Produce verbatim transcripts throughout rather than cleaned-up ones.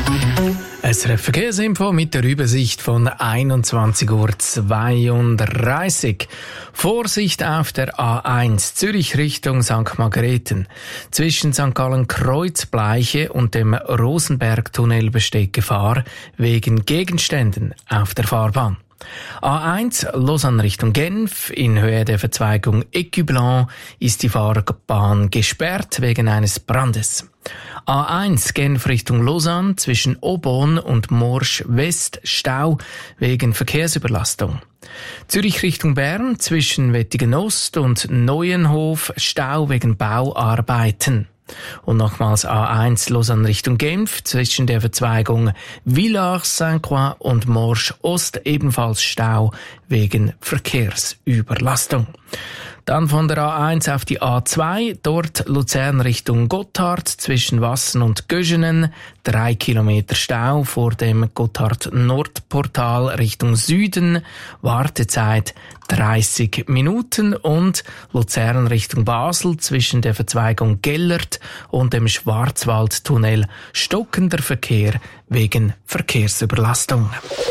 S R F Verkehrsinfo mit der Übersicht von einundzwanzig Uhr zweiunddreißig. Vorsicht auf der A eins Zürich Richtung Sankt Margrethen. Zwischen Sankt Gallen Kreuzbleiche und dem Rosenbergtunnel besteht Gefahr wegen Gegenständen auf der Fahrbahn. A eins Lausanne Richtung Genf. In Höhe der Verzweigung Écublens ist die Fahrbahn gesperrt wegen eines Brandes. A eins Genf Richtung Lausanne zwischen Aubonne und Morsch West Stau wegen Verkehrsüberlastung. Zürich Richtung Bern zwischen Wettingen Ost und Neuenhof Stau wegen Bauarbeiten. Und nochmals A eins Lausanne Richtung Genf zwischen der Verzweigung Villars-Saint-Croix und Morsch Ost ebenfalls Stau wegen Verkehrsüberlastung. Dann von der A eins auf die A zwei, dort Luzern Richtung Gotthard zwischen Wassen und Göschenen, drei Kilometer Stau vor dem Gotthard-Nordportal Richtung Süden, Wartezeit dreißig Minuten und Luzern Richtung Basel zwischen der Verzweigung Gellert und dem Schwarzwaldtunnel stockender Verkehr wegen Verkehrsüberlastung.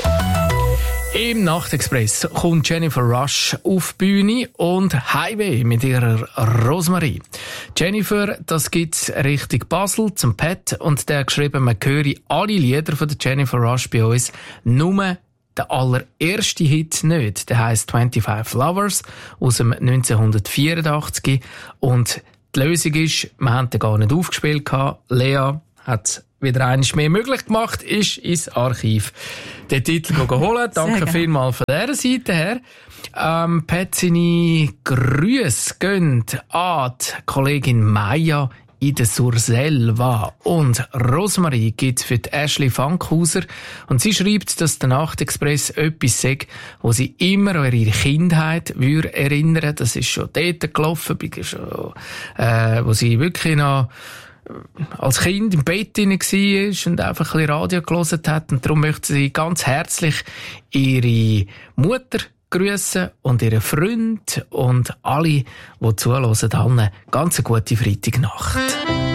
Im Nachtexpress kommt Jennifer Rush auf die Bühne und Highway mit ihrer Rosemarie. Jennifer, das gibt's Richtung Basel zum Pat und der hat geschrieben, man höre alle Lieder von der Jennifer Rush bei uns, nur der allererste Hit nicht. Der heisst fünfundzwanzig Lovers aus dem neunzehnhundertvierundachtzig und die Lösung ist, wir haben den gar nicht aufgespielt gehabt. Lea hat wieder eines mehr möglich gemacht, ist ins Archiv den Titel geholt. Danke vielmals von dieser Seite her. Ähm, Pat, seine Grüße gehen an die Kollegin Maya in der Surselva. Und Rosemarie gibt's für die Ashley Fankhauser. Und sie schreibt, dass der Nachtexpress etwas sagt, wo sie immer an ihre Kindheit würde erinnern. Das ist schon dort gelaufen, schon, äh, wo sie wirklich noch als Kind im Bett drin war und einfach ein bisschen Radio gehört hat. Und darum möchte sie ganz herzlich ihre Mutter grüßen und ihren Freund und alle, die zuhören, allen ganz eine gute Freitagnacht.